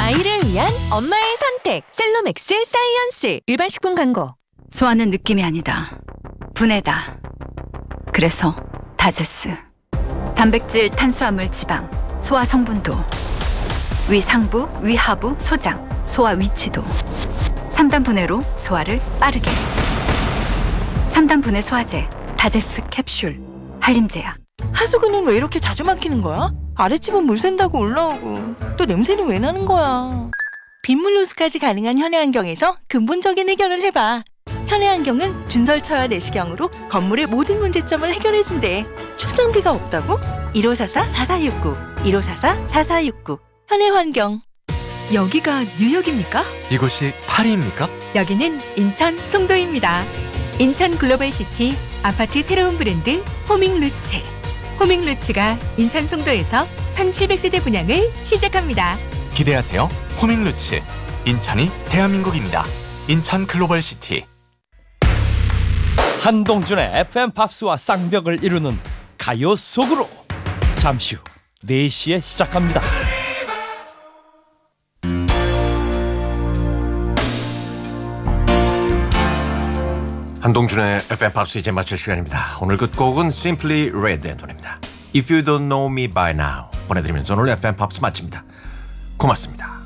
아이를 위한 엄마의 선택 셀로맥스 사이언스. 일반 식품 광고. 소화는 느낌이 아니다. 분해다. 그래서 다제스. 단백질, 탄수화물, 지방, 소화 성분도, 위 상부, 위 하부, 소장, 소화 위치도 3단 분해로 소화를 빠르게. 3단 분해 소화제 다제스 캡슐. 한림제약. 하수구는 왜 이렇게 자주 막히는 거야? 아랫집은 물 샌다고 올라오고 또 냄새는 왜 나는 거야? 빗물 누수까지 가능한 현해환경에서 근본적인 해결을 해봐. 현해환경은 준설차와 내시경으로 건물의 모든 문제점을 해결해준대. 출장비가 없다고? 1544-4469 1544-4469 현해환경. 여기가 뉴욕입니까? 이곳이 파리입니까? 여기는 인천 송도입니다. 인천 글로벌시티 아파트 새로운 브랜드 호밍루츠. 호밍루츠가 인천 송도에서 1700세대 분양을 시작합니다. 기대하세요. 호밍루츠. 인천이 대한민국입니다. 인천 글로벌시티. 한동준의 FM 팝스와 쌍벽을 이루는 가요 속으로 잠시 후 4시에 시작합니다. 한동준의 FM 팝스 이제 마칠 시간입니다. 오늘 끝곡은 Simply Red의 노래입니다. If You Don't Know Me By Now 보내드리면서 오늘 FM 팝스 마칩니다. 고맙습니다.